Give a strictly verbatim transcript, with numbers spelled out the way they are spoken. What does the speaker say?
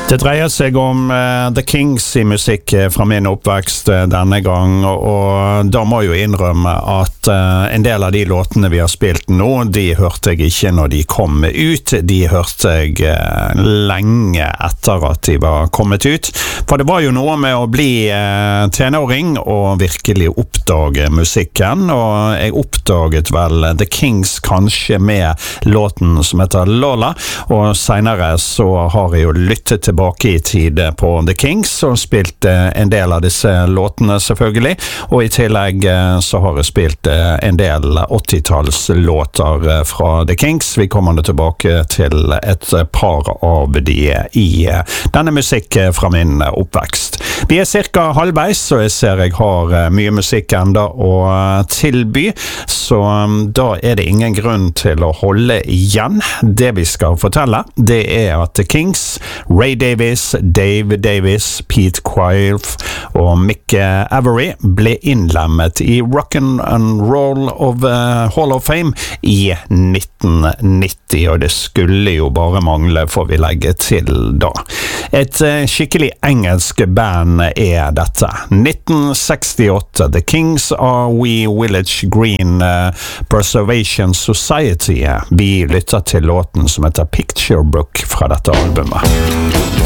Det dreier seg om uh, The Kings i musikk fra min oppvekst uh, denne gang, og, og da må jeg jo innrømme at uh, en del av de låtene vi har spilt nå, de hørte jeg ikke når de kom ut, de hørte jeg uh, lenge etter at de var kommet ut, for det var jo noe med å bli uh, tenåring og virkelig oppdage musikken, og jeg oppdaget vel The Kings kanskje med låten som heter Lola, og senere så har jeg jo lyttet til tilbake i tid på The Kings og spilt en del av disse låtene selvfølgelig, og i tillegg så har jeg spilt en del åttitalls låter fra The Kings. Vi kommer tilbake til et par av de i denne musikk fra min oppvekst. Vi er cirka halvveis, så jeg ser jeg har mye musikk enda å tilby, så da er det ingen grunn til å holde igjen. Det vi skal fortelle, det er at The Kings, Ray Davis, Dave Davis, Pete Quaife og Mick Avery ble innlemmet i Rock and Roll of uh, Hall of Fame i nitten nitti, og det skulle jo bare mangle, får vi legge til da. Et uh, skikkelig engelsk band er dette. nitten sekstiåtte, The Kings are We Village Green uh, Preservation Society. Vi lytter til låten som heter Picture Book fra dette albumet.